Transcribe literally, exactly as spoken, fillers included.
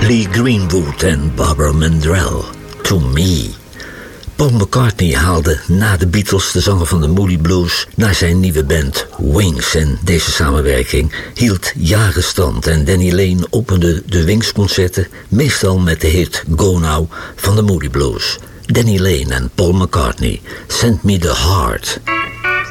Lee Greenwood en Barbara Mandrell. To Me. Paul McCartney haalde na de Beatles de zanger van de Moody Blues naar zijn nieuwe band Wings. En deze samenwerking hield jaren stand. En Danny Lane opende de Wings-concerten meestal met de hit Go Now van de Moody Blues. Danny Lane en Paul McCartney, Send Me the Heart.